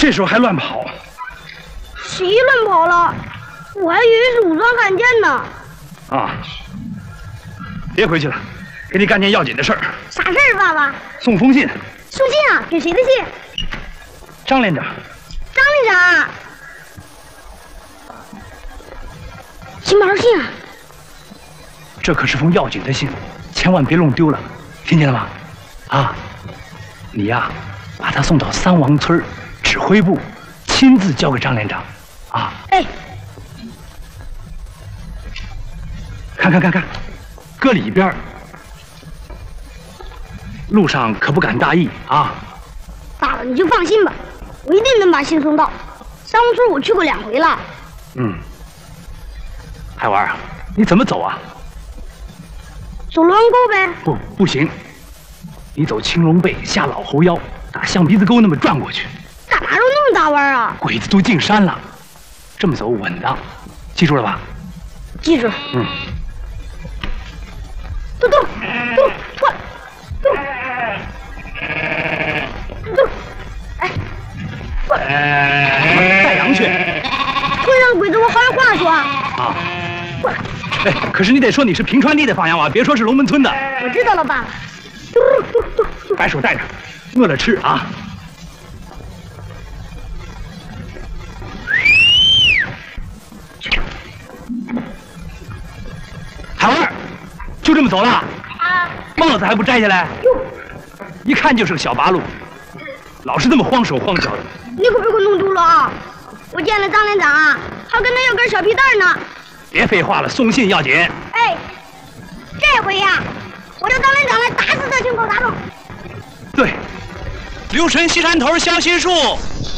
这时候还乱跑？ 谁乱跑了？我还以为是武装汉奸呢。 啊！别回去了，给你干件要紧的事儿。 啥事儿，爸爸？ 送封信。 送信啊？给谁的信？ 张连长。 张连长。金毛信啊！ 这可是封要紧的信，千万别弄丢了，听见了吗？啊！你呀，把它送到三王村指挥部，亲自交给张连长。啊！ 哎。 看，搁里边。路上可不敢大意啊！ 爸爸，你就放心吧，我一定能把信送到。三王村我去过2回了。 嗯。海娃啊，你怎么走啊？ 走龙沟呗。 不行，你走青龙背下老猴腰，打象鼻子沟那么转过去。 干嘛绕那么大弯啊？ 鬼子都进山了，这么走稳当，记住了吧？ 记住。 嗯。 动，过来，动，哎，过来。 带羊去。 会让鬼子我好有话说。 啊。 过来。 哎，可是你得说你是平川地的放羊娃，别说是龙门村的。 我知道了，爸爸。 把手带着，饿了吃啊。海娃，就这么走了？ 啊。 帽子还不摘下来？一看就是个小八路，老是那么慌手慌脚的。 你可别给我弄丢了啊！我见了张连长啊，还跟他要根小皮带呢。 别废话了，送信要紧。 哎，这回呀，我叫张连长来打死这群狗杂种。 对， 留神西山头消息树。